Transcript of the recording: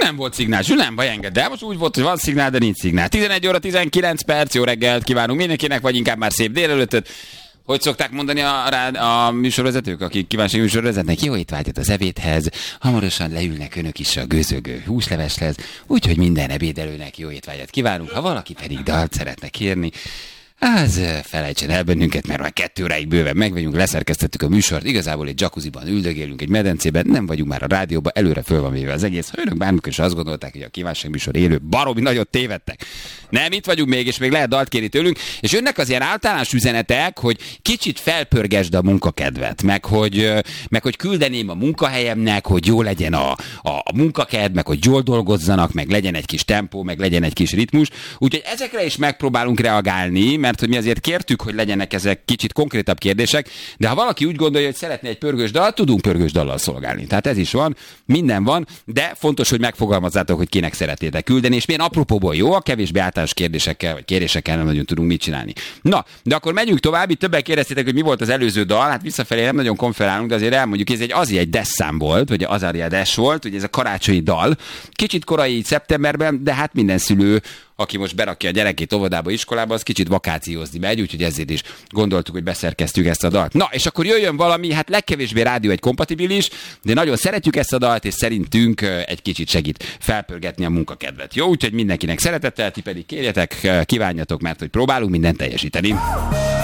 nem volt szignál. Zsül, nem baj, engedd el. Most úgy volt, hogy van szignál, de nincs szignál. 11 óra 19 perc, jó reggelt kívánunk mindenkinek, vagy inkább már szép délelőttöt. Hogy szokták mondani a műsorvezetők, akik kívánság műsorvezetnek? Jó étvágyat az ebédhez, hamarosan leülnek önök is a gőzögő húsleveshez, úgyhogy minden ebédelőnek jó étvágyat kívánunk. Ha valaki pedig dalt szeretne kérni, az felejtsen el bennünket, mert már 2 óráig bőven megvegyünk, leszerkesztettük a műsort, igazából egy jacuzziban üldögélünk, egy medencében, nem vagyunk már a rádióban, előre föl van véve az egész. Ha önök bármikor is azt gondolták, hogy a kívánság műsor élő, baromi nagyot tévedtek. Nem, itt vagyunk még, és még lehet dalt kérni tőlünk, és önnek az ilyen általános üzenetek, hogy kicsit felpörgesd a munkakedvet, meg hogy küldeném a munkahelyemnek, hogy jó legyen a munkakedv, meg hogy jól dolgozzanak, meg legyen egy kis tempó, meg legyen egy kis ritmus. Úgyhogy ezekre is megpróbálunk reagálni, mert hogy mi azért kértük, hogy legyenek ezek kicsit konkrétabb kérdések, de ha valaki úgy gondolja, hogy szeretne egy pörgős dalt, tudunk pörgős dallal szolgálni. Tehát ez is van, minden van, de fontos, hogy megfogalmazzátok, hogy kinek szeretnétek küldeni, és milyen apropóból jó, a kevésbé általános kérdésekkel, vagy kérésekkel nem nagyon tudunk mit csinálni. Na, de akkor menjünk tovább, itt többen kérdeztétek, hogy mi volt az előző dal, hát visszafelé nem nagyon konferálunk, de azért elmondjuk, ez egy Desszám volt, vagy Azaria Dash volt, ugye ez a karácsonyi dal. Kicsit korai szeptemberben, de hát minden szülő, aki most berakja a gyerekét óvodába, iskolába, az kicsit vakációzni megy, úgyhogy ezért is gondoltuk, hogy beszerkeztük ezt a dalt. Na, és akkor jöjjön valami, hát legkevésbé rádió egy kompatibilis, de nagyon szeretjük ezt a dalt, és szerintünk egy kicsit segít felpörgetni a munkakedvet. Jó, úgyhogy mindenkinek szeretettel, ti pedig kérjetek, kívánjatok, mert hogy próbálunk mindent teljesíteni.